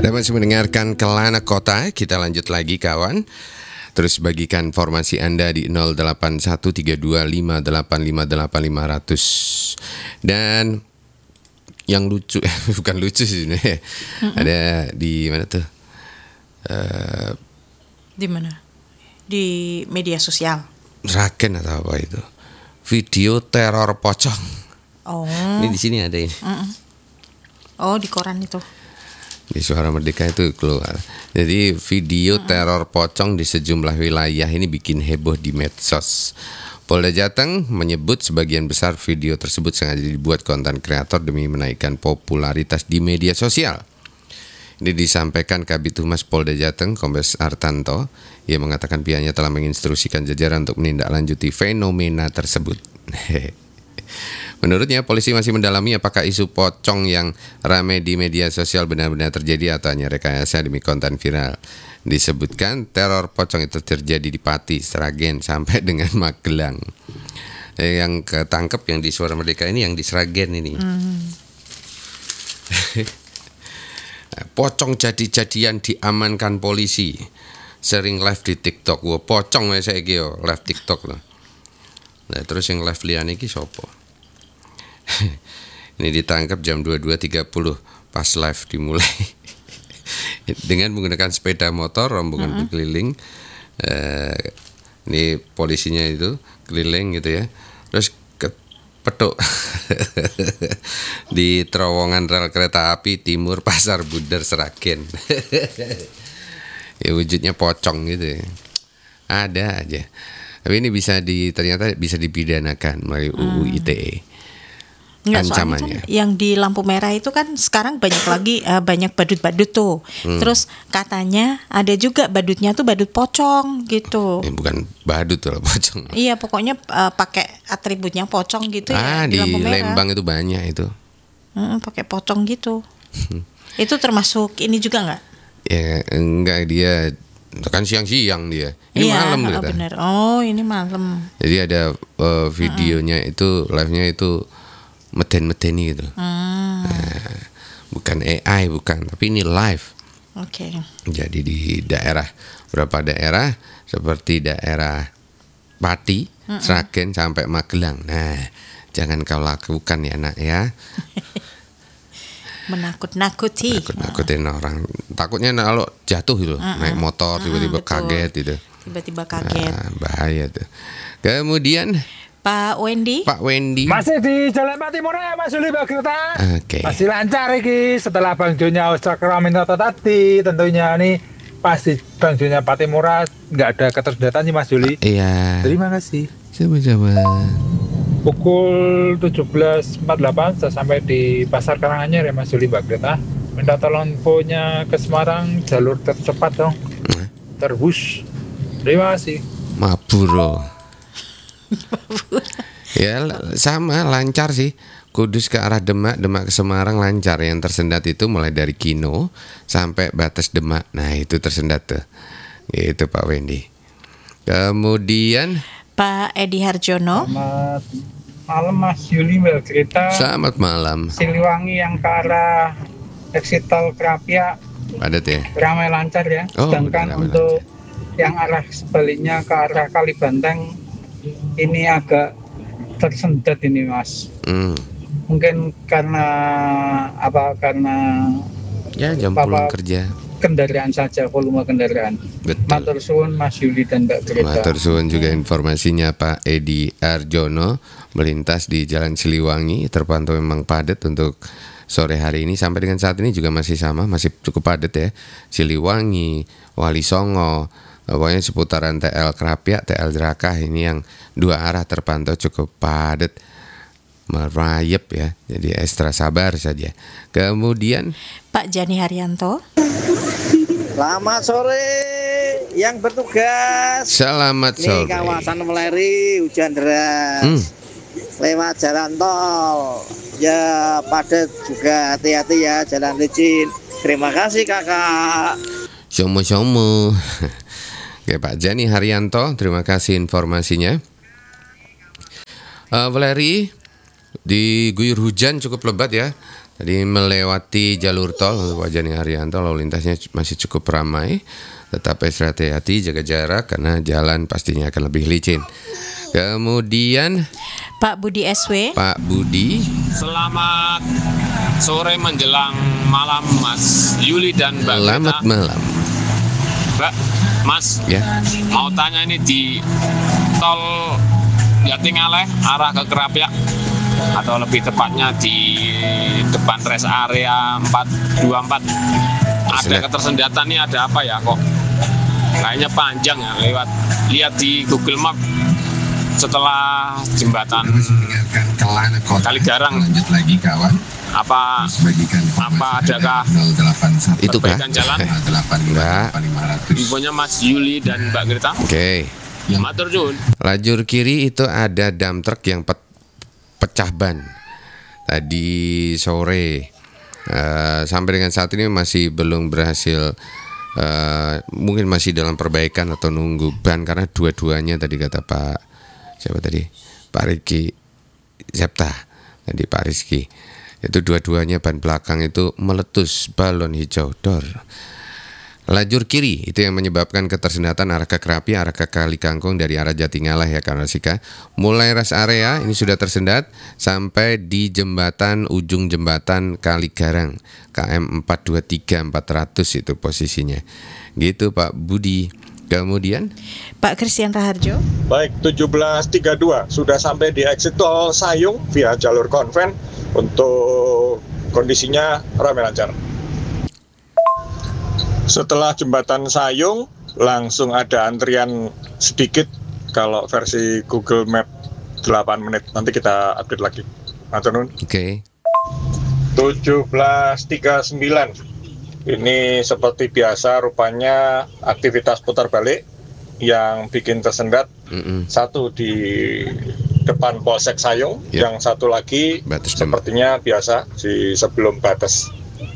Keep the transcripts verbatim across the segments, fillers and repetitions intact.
Anda masih mendengarkan Kelana Kota. Kita lanjut lagi kawan. Terus bagikan informasi Anda di nol delapan satu tiga dua lima delapan lima delapan lima nol nol. Dan yang lucu, bukan lucu sih ini. Mm-hmm. Ada di mana tuh? Uh, di mana? Di media sosial. Sragen atau apa itu? Video teror pocong. Oh. Ini di sini ada ini. Mm-mm. Oh, di koran itu. Di Suara Merdeka itu keluar. Jadi video teror pocong di sejumlah wilayah ini bikin heboh di medsos. Polda Jateng menyebut sebagian besar video tersebut sengaja dibuat konten kreator demi menaikkan popularitas di media sosial. Ini disampaikan Kabid Humas Polda Jateng, Kombes Artanto. Ia mengatakan pihaknya telah menginstruksikan jajaran untuk menindaklanjuti fenomena tersebut. Menurutnya, polisi masih mendalami apakah isu pocong yang ramai di media sosial benar-benar terjadi atau hanya rekayasa demi konten viral. Disebutkan teror pocong itu terjadi di Pati, Sragen, sampai dengan Magelang. Yang ketangkep yang di Suara Merdeka ini yang di Sragen ini. Hmm. Pocong jadi-jadian diamankan polisi. Sering live di TikTok. Wah, pocong saya kira live TikTok loh. Nah, terus yang live liane iki sopo? Ini ditangkap jam dua puluh dua tiga puluh pas live dimulai. Dengan menggunakan sepeda motor rombongan uh-huh. berkeliling. Uh, ini polisinya itu keliling gitu ya. Terus petuk di terowongan rel kereta api timur Pasar Bundar Sragen. Ya wujudnya pocong gitu ya. Ada aja. Tapi ini bisa di ternyata bisa dipidanakan melalui U U I T E. Nggak, ancamannya. Kan yang di lampu merah itu kan sekarang banyak lagi uh, banyak badut-badut tuh. Hmm. Terus katanya ada juga badutnya tuh badut pocong gitu. Eh, bukan badut tuh pocong. Iya, pokoknya uh, pakai atributnya pocong gitu ah, ya di, di lampu merah. Lembang itu banyak itu. Hmm, pakai pocong gitu. Itu termasuk ini juga nggak? Ya enggak, dia kan siang-siang dia. Ini iya, malam oh, bener. Oh, ini malam. Jadi ada uh, videonya uh-uh. itu live-nya itu meden-medeni gitu. Hmm. Nah, bukan A I bukan, tapi ini live. Oke. Okay. Jadi di daerah beberapa daerah seperti daerah Pati, uh-uh. Sragen sampai Magelang. Nah, jangan kau lakukan ya nak ya. Menakut-nakuti. Nakut-nakutin uh. orang. Takutnya kalau jatuh gitu, uh-uh. naik motor tiba-tiba uh-uh, kaget gitu. Tiba-tiba kaget. Nah, bahaya tuh. Kemudian Pak Wendy. Pak Wendy. Masih di Jalan Pati Murah, Mas Yuli Bagreta. Oke. Okay. Masih lancar iki setelah Bang Jonya Sakraminto tadi. Tentunya nih pasti Bang Jonya Pati Murah nggak ada keterlibatan nih Mas Yuli. Iya. Terima kasih. Sama-sama. Pukul tujuh belas empat puluh delapan saya sampai di Pasar Karanganyar ya Mas Yuli Bagreta. Minta tolong infonya ke Semarang jalur tercepat dong. Hmm. Terbus. Terima kasih. Maburo. Ya sama lancar sih. Kudus ke arah Demak, Demak ke Semarang lancar. Yang tersendat itu mulai dari Kino sampai batas Demak. Nah itu tersendat tuh. Itu Pak Wendy. Kemudian Pak Edi Harjono. Selamat malam Mas Yuli Bagreta. Selamat malam. Siliwangi yang ke arah exit tol Krapia padat ya. Ramai lancar ya. Oh, sedangkan untuk lancar. Yang arah sebaliknya ke arah Kalibanteng ini agak tersendat ini Mas. Hmm. Mungkin karena apa? Karena ya jam pulang kerja. Kendaraan saja, volume kendaraan. Betul. Matur suwun Mas Yuli dan Mbak Greta. Matur suwun juga informasinya Pak Edi Arjono. Melintas di Jalan Siliwangi terpantau memang padat untuk sore hari ini. Sampai dengan saat ini juga masih sama, masih cukup padat ya. Siliwangi, Wali Songo, pokoknya seputaran T L Krapia, T L Jerakah ini yang dua arah terpantau cukup padat, merayap ya. Jadi ekstra sabar saja. Kemudian Pak Jani Haryanto. Selamat sore yang bertugas. Selamat sore. Ini kawasan Meleri hujan deras. Hmm. Lewat jalan tol. Ya padat juga, hati-hati ya, jalan licin. Terima kasih kakak. Somo-somo. Oke, Pak Jani Haryanto, terima kasih informasinya. Uh, Valeri, diguyur hujan cukup lebat ya. Tadi melewati jalur tol untuk Pak Jani Haryanto, lalu lintasnya masih cukup ramai. Tetap ekstra hati-hati, jaga jarak karena jalan pastinya akan lebih licin. Kemudian Pak Budi S W. Pak Budi. Selamat sore menjelang malam Mas Yuli dan Mbak Selamat Greta. malam. Mbak, Mas, Ya. mau tanya ini di tol Jatingaleh arah ke Kerapiak, atau lebih tepatnya di depan rest area empat dua empat, ada ketersendatan nih, ada apa ya kok kayaknya panjang ya, lewat lihat di Google Map setelah jembatan Kaligarang apa apa adakah Itu kah? perbaikan jalan? Enggak. Infonya Mas Yuli dan Mbak Greta. Oke. Matur nuwun. Lajur kiri itu ada dump truck yang pe- pecah ban tadi sore. Uh, sampai dengan saat ini masih belum berhasil, uh, mungkin masih dalam perbaikan atau nunggu ban karena dua-duanya tadi kata Pak siapa tadi Pak Rizky Zepta tadi Pak Rizky itu dua-duanya ban belakang itu meletus balon hijau dor. Lajur kiri itu yang menyebabkan ketersendatan arah ke Kerapi, arah ke Kali Kangkung dari arah Jatingaleh ya Kak Rasika. Mulai rest area ini sudah tersendat sampai di jembatan, ujung jembatan Kaligarang K M empat dua tiga empat ratus itu posisinya. Gitu Pak Budi. Kemudian Pak Christian Raharjo. Baik, tujuh belas tiga puluh dua sudah sampai di exit tol Sayung via jalur konven. Untuk kondisinya ramai lancar. Setelah jembatan Sayung, langsung ada antrian sedikit kalau versi Google Map delapan menit. Nanti kita update lagi. Matur nuwun. Oke. Okay. tujuh belas tiga puluh sembilan. Ini seperti biasa rupanya aktivitas putar balik yang bikin tersendat. Mm-mm. Satu di depan Polsek Sayung, yep. Yang satu lagi batas sepertinya biasa di sebelum batas.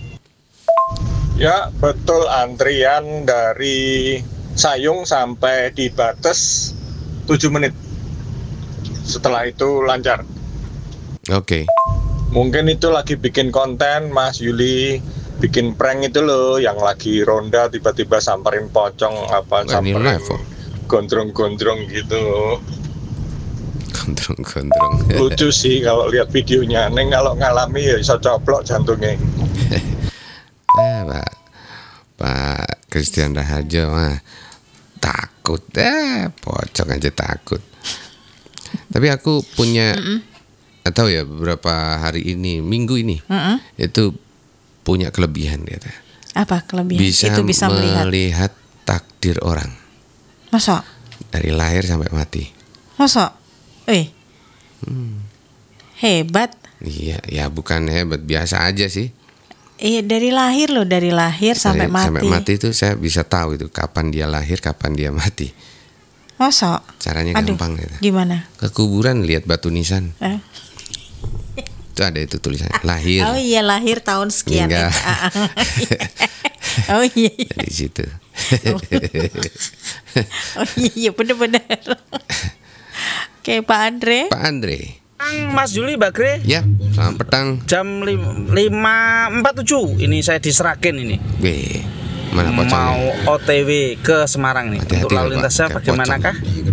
Ya, betul, antrian dari Sayung sampai di batas tujuh menit. Setelah itu lancar. Oke. Okay. Mungkin itu lagi bikin konten Mas Yuli, bikin prank itu loh, yang lagi ronda tiba-tiba samperin pocong apa, samperin gondrong-gondrong gitu. Gondrong-gondrong. Lucu sih kalau lihat videonya. Neng kalau ngalami ya bisa coplok jantungnya. Eh, Pak Pak Christian Raharjo mah takut, eh pocong aja takut. Tapi aku punya, atau ya beberapa hari ini, minggu ini, Mm-mm. itu punya kelebihan dia. Apa kelebihan? Bisa, itu bisa melihat. melihat takdir orang. Masa? Dari lahir sampai mati. Masa? Eh, hmm. Hebat. Iya, ya bukan hebat, biasa aja sih. Iya, dari lahir loh, dari lahir dari, sampai mati. Sampai mati itu saya bisa tahu itu kapan dia lahir, kapan dia mati. Masa? Caranya Aduh, gampang gitu. Gimana? Ke kuburan lihat batu nisan. Eh? Itu ada itu tulisan lahir. Oh iya, lahir tahun sekian. Enggak. Oh iya. Dari situ. Oh iya, benar-benar. Oke, Pak Andre. Pak Andre. Mas Juli, Mbak Gre. Ya, selamat petang. Jam lima empat puluh tujuh ini saya di Sragen ini. Weh, mana pocongnya? Mau O T W ke Semarang nih. Hati-hati untuk lalu lintasnya bagaimanakah?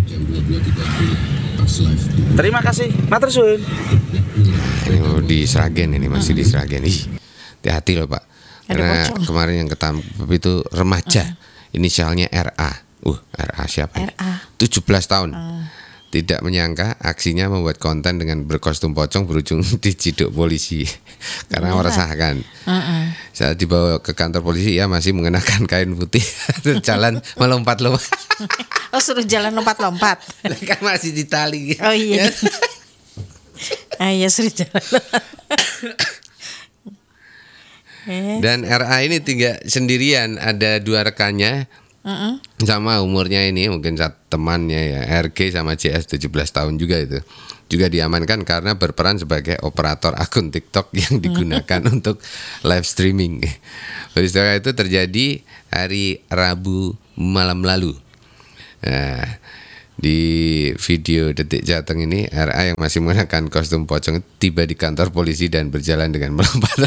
Terima kasih, matur suwun. Ini di Sragen, ini masih di Sragen. Ih, hati-hati loh Pak. Karena kemarin yang ketangkep itu remaja, uh. inisialnya R A. Uh, R A siapa? R A. tujuh belas tahun. Uh. Tidak menyangka aksinya membuat konten dengan berkostum pocong berujung diciduk polisi karena meresahkan. Uh-uh. Saat dibawa ke kantor polisi, ia masih mengenakan kain putih jalan melompat-lompat. Oh, suruh jalan lompat-lompat. Kan masih di tali. Oh iya. Ah iya, suruh jalan. Dan R A ini tinggal sendirian, ada dua rekannya. Uh-uh. Sama umurnya ini, mungkin temannya ya, R G sama C S tujuh belas tahun juga itu. Juga diamankan karena berperan sebagai operator akun TikTok yang digunakan uh-huh. untuk live streaming. Peristiwa itu terjadi hari Rabu malam lalu. Nah, Di video Detik Jateng ini, R A yang masih menggunakan kostum pocong tiba di kantor polisi dan berjalan dengan melompat.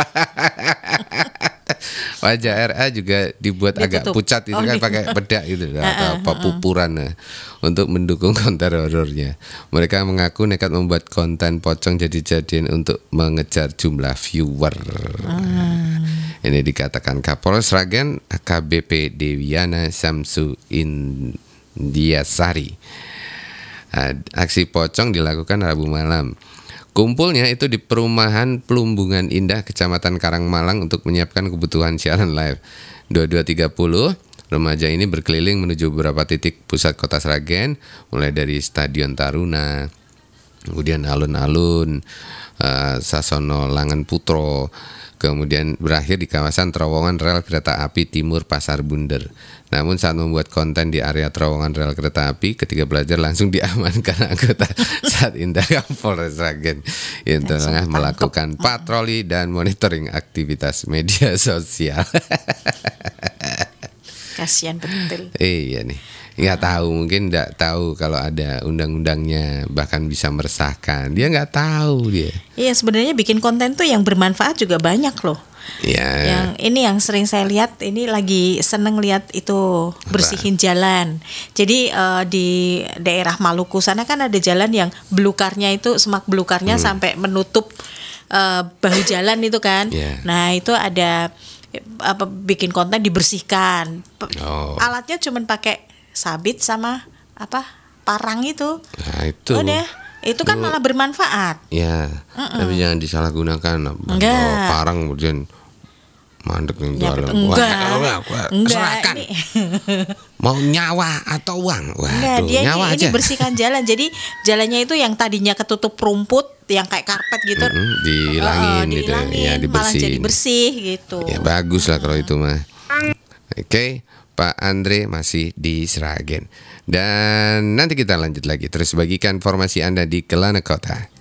Wajah R A juga dibuat Ditutup. agak pucat itu Oh, kan di- pakai bedak gitu atau apa pupuran nah, untuk mendukung konten horornya. Mereka mengaku nekat membuat konten pocong jadi-jadian untuk mengejar jumlah viewer. Ini dikatakan Kapolres Sragen A K B P Dewiana Samsu Indiasari. Nah, aksi pocong dilakukan Rabu malam. Kumpulnya itu di perumahan Plumbungan Indah, Kecamatan Karangmalang untuk menyiapkan kebutuhan siaran live. dua puluh dua tiga puluh, remaja ini berkeliling menuju beberapa titik pusat kota Sragen, mulai dari Stadion Taruna, kemudian alun-alun, uh, Sasono Langan Putro, kemudian berakhir di kawasan terowongan rel kereta api Timur Pasar Bunder. Namun saat membuat konten di area terowongan rel kereta api, ketiga pelajar langsung diamankan anggota saat Indah Polres Sragen yang tengah melakukan patroli dan monitoring aktivitas media sosial. Kasihan betul. Iya nih, nggak tahu, mungkin nggak tahu kalau ada undang-undangnya, bahkan bisa meresahkan. Dia nggak tahu dia. Iya, sebenarnya bikin konten tuh yang bermanfaat juga banyak loh. Ya. Yang ini yang sering saya lihat, ini lagi seneng lihat itu bersihin jalan. Jadi eh, di daerah Maluku sana kan ada jalan yang belukarnya itu semak belukarnya Hmm. sampai menutup eh, bahu jalan itu kan. Yeah. Nah itu ada eh, apa bikin konten dibersihkan. P- Oh. Alatnya cuman pakai sabit sama apa parang itu. Nah itu. Udah, itu kan Itu- malah bermanfaat. Ya, tapi jangan disalahgunakan. Enggak. Bawa parang kemudian mandek yang Ya, jualan. enggak. Wah, wah, wah, Enggak, serahkan. ini- Mau nyawa atau uang? Wah, Enggak, dia ini, nyawa ini aja. bersihkan jalan. Jadi jalannya itu yang tadinya ketutup rumput, yang kayak karpet gitu, Mm-mm, dihilangin eh, gitu, dihilangin, ya, malah dibersihin. jadi bersih gitu. Ya bagus lah kalau itu mah. Oke, Pak Andre masih di Sragen. Dan nanti kita lanjut lagi. Terus bagikan informasi Anda di Kelana Kota.